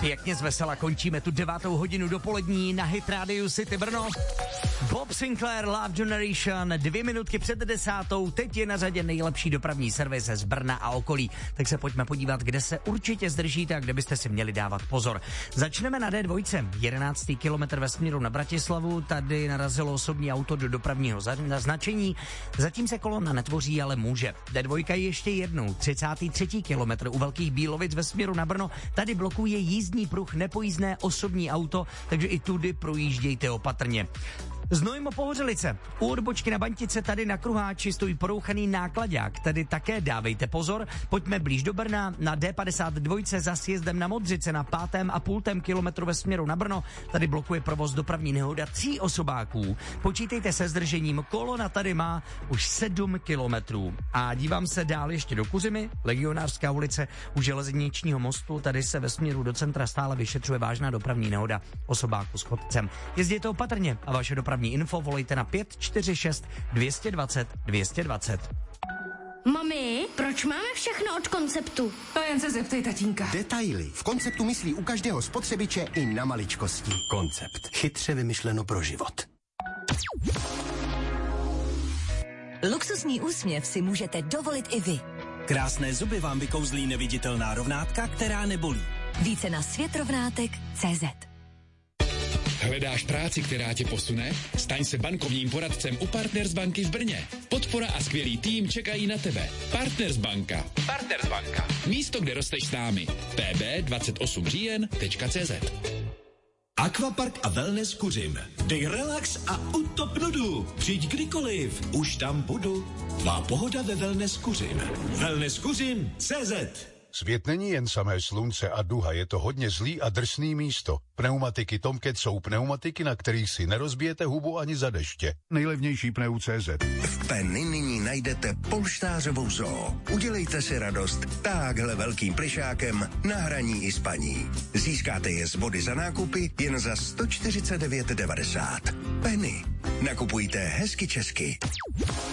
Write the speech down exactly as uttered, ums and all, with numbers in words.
Pěkně zvesela končíme tu devátou hodinu dopolední na Hit Radio City Brno. Bob Sinclair, Love Generation, dvě minutky před desátou, teď je na řadě nejlepší dopravní servis z Brna a okolí. Tak se pojďme podívat, kde se určitě zdržíte a kde byste si měli dávat pozor. Začneme na D dva, jedenáctý kilometr ve směru na Bratislavu, tady narazilo osobní auto do dopravního značení, zatím se kolona netvoří, ale může. D dva ještě jednou, třicátý třetí kilometr u Velkých Bílovic ve směru na Brno, tady blokuje jízdní pruh nepojízdné osobní auto, takže i tudy projíždějte opatrně. Znojmo Pohořelice. U odbočky na Bantice tady na Kruháči stojí porouchaný nákladák. Tady také dávejte pozor. Pojďme blíž do Brna na D padesát dva za sjezdem na Modřice na pátém a půltém kilometru ve směru na Brno. Tady blokuje provoz dopravní nehoda tří osobáků. Počítejte se zdržením. Kolona tady má už sedm kilometrů. A dívám se dál ještě do Kuřimy. Legionářská ulice u železničního mostu. Tady se ve směru do centra stále vyšetřuje vážná dopravní nehoda osobáku s chodcem. Jezděte opatrně a vaše dopravní info volejte na pět čtyři šest dvě dvacet dvě dvacet. Mami, proč máme všechno od Konceptu? To jen se zeptej tatínka. Detaily. V Konceptu myslí u každého spotřebiče i na maličkosti. Koncept. Chytře vymyšleno pro život. Luxusní úsměv si můžete dovolit i vy. Krásné zuby vám vykouzlí neviditelná rovnátka, která nebolí. Více na světrovnátek tečka cé zet. Hledáš práci, která tě posune? Staň se bankovním poradcem u Partners banky v Brně. Podpora a skvělý tým čekají na tebe. Partners banka. Partners banka. Místo, kde rosteš s námi. p b dvacet osm říjen tečka cé zet. Aquapark a wellness Kuřim. Dej relax a utop nudu. Přijď kdykoliv, už tam budu. Tvá pohoda ve wellness Kuřim. wellness kuřim tečka cé zet. Svět není jen samé slunce a duha, je to hodně zlý a drsný místo. Pneumatiky Tomcat jsou pneumatiky, na kterých si nerozbijete hubu ani za deště. Nejlevnější pneu tečka cé zet. V Penny nyní najdete polštářovou zoo. Udělejte si radost táhle velkým plišákem na hraní i spaní. Získáte je z body za nákupy jen za sto čtyřicet devět devadesát. Penny. Nakupujte hezky česky.